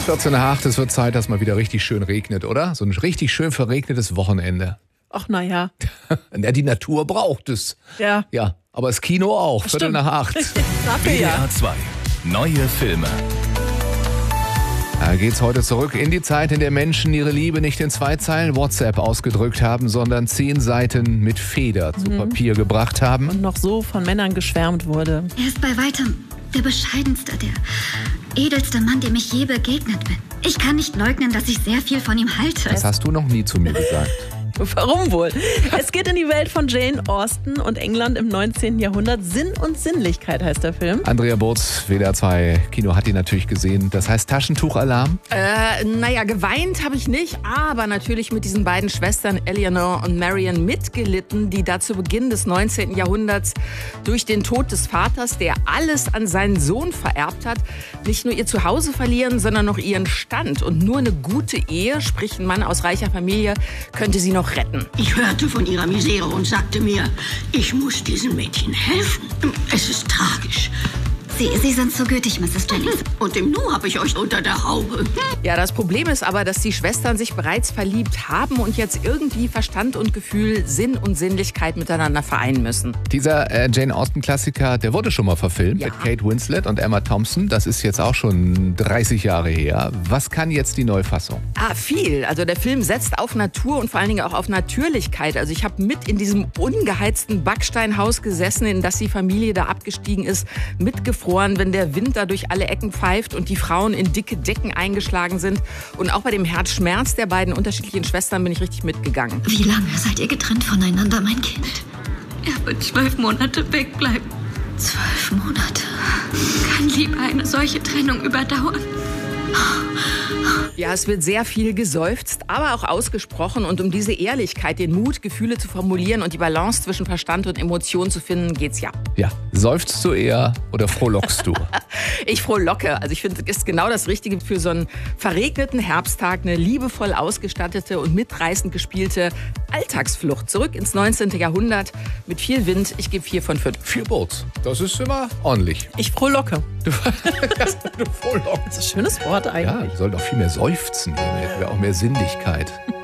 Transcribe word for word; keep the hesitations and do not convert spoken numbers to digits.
vierzehn nach acht, es wird Zeit, dass mal wieder richtig schön regnet, oder? So ein richtig schön verregnetes Wochenende. Ach, naja. Ja, die Natur braucht es. Ja. Ja, aber das Kino auch, Das Viertel stimmt. nach acht. Dafür W D ja. R zwei. Neue Filme. Da geht's heute zurück in die Zeit, in der Menschen ihre Liebe nicht in zwei Zeilen WhatsApp ausgedrückt haben, sondern zehn Seiten mit Feder zu Papier gebracht haben. Und noch so von Männern geschwärmt wurde. Er ist bei weitem der bescheidenste, der edelste Mann, dem ich je begegnet bin. Ich kann nicht leugnen, dass ich sehr viel von ihm halte. Das hast du noch nie zu mir gesagt. Warum wohl? Es geht in die Welt von Jane Austen und England im neunzehnten Jahrhundert. Sinn und Sinnlichkeit heißt der Film. Andrea Burz, W D R zwei Kino, hat die natürlich gesehen. Das heißt Taschentuchalarm. Äh, naja, geweint habe ich nicht, aber natürlich mit diesen beiden Schwestern Eleanor und Marian mitgelitten, die da zu Beginn des neunzehnten Jahrhunderts durch den Tod des Vaters, der alles an seinen Sohn vererbt hat, nicht nur ihr Zuhause verlieren, sondern noch ihren Stand. Und nur eine gute Ehe, sprich ein Mann aus reicher Familie, könnte sie noch retten. Ich hörte von ihrer Misere und sagte mir, ich muss diesen Mädchen helfen. Es ist tragisch. Sie, Sie sind so gütig, Misses Jennings. Und im Nu habe ich euch unter der Haube. Ja, das Problem ist aber, dass die Schwestern sich bereits verliebt haben und jetzt irgendwie Verstand und Gefühl, Sinn und Sinnlichkeit miteinander vereinen müssen. Dieser äh, Jane Austen-Klassiker, der wurde schon mal verfilmt Ja. mit Kate Winslet und Emma Thompson. Das ist jetzt auch schon dreißig Jahre her. Was kann jetzt die Neufassung? Ah, viel. Also der Film setzt auf Natur und vor allen Dingen auch auf Natürlichkeit. Also ich habe mit in diesem ungeheizten Backsteinhaus gesessen, in das die Familie da abgestiegen ist, mitgefroren, wenn der Wind da durch alle Ecken pfeift und die Frauen in dicke Decken eingeschlagen sind. Und auch bei dem Herzschmerz der beiden unterschiedlichen Schwestern bin ich richtig mitgegangen. Wie lange seid ihr getrennt voneinander, mein Kind? Er wird zwölf Monate wegbleiben. Zwölf Monate. Kann Liebe eine solche Trennung überdauern? Ja, es wird sehr viel geseufzt, aber auch ausgesprochen. Und um diese Ehrlichkeit, den Mut, Gefühle zu formulieren und die Balance zwischen Verstand und Emotion zu finden, geht's ja. Ja, seufzt du eher oder frohlockst du? Ich frohlocke. Also ich finde, das ist genau das Richtige für so einen verregneten Herbsttag, eine liebevoll ausgestattete und mitreißend gespielte Alltagsflucht zurück ins neunzehnten Jahrhundert mit viel Wind. Ich gebe vier von fünf. Vier Boots. Das ist immer ordentlich. Ich frohlocke. Du, du frohlockst. Das ist ein schönes Wort Ja, eigentlich. wir sollten auch viel mehr seufzen hier. Wäre auch mehr Sinnlichkeit.